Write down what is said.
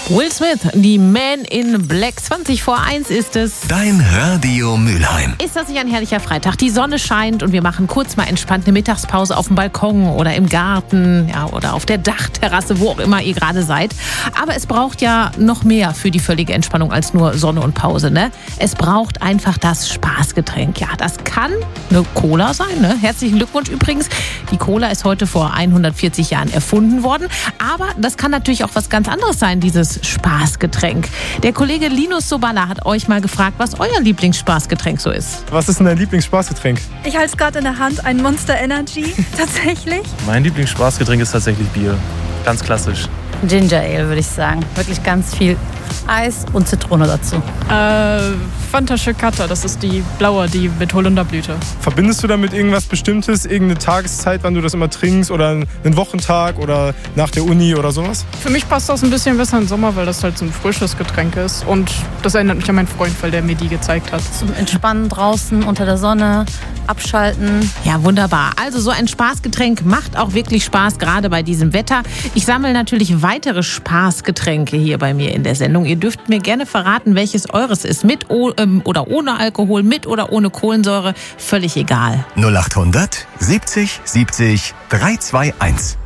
Will Smith, die Man in Black, 20:01 ist es. Dein Radio Mülheim. Ist das nicht ein herrlicher Freitag? Die Sonne scheint und wir machen kurz mal entspannt eine Mittagspause auf dem Balkon oder im Garten, ja, oder auf der Dachterrasse, wo auch immer ihr gerade seid. Aber es braucht ja noch mehr für die völlige Entspannung als nur Sonne und Pause, ne? Es braucht einfach das Spaßgetränk. Ja, das kann eine Cola sein, ne? Herzlichen Glückwunsch übrigens. Die Cola ist heute vor 140 Jahren erfunden worden. Aber das kann natürlich auch was ganz anderes sein, dieses Spaßgetränk. Der Kollege Linus Soballa hat euch mal gefragt, was euer Lieblingsspaßgetränk so ist. Was ist denn dein Lieblingsspaßgetränk? Ich halte es gerade in der Hand, ein Monster Energy, tatsächlich. Mein Lieblingsspaßgetränk ist tatsächlich Bier. Ganz klassisch. Ginger Ale, würde ich sagen. Wirklich ganz viel Eis und Zitrone dazu. Fanta Chicata, das ist die blaue, die mit Holunderblüte. Verbindest du damit irgendwas Bestimmtes, irgendeine Tageszeit, wann du das immer trinkst oder einen Wochentag oder nach der Uni oder sowas? Für mich passt das ein bisschen besser im Sommer, weil das halt so ein frisches Getränk ist. Und das erinnert mich an meinen Freund, weil der mir die gezeigt hat. Zum Entspannen draußen unter der Sonne, abschalten. Ja, wunderbar. Also so ein Spaßgetränk macht auch wirklich Spaß, gerade bei diesem Wetter. Ich sammle natürlich weitere Spaßgetränke hier bei mir in der Sendung. Ihr dürft mir gerne verraten, welches eures ist. Mit oder ohne Alkohol, mit oder ohne Kohlensäure. Völlig egal. 0800 70 70 321.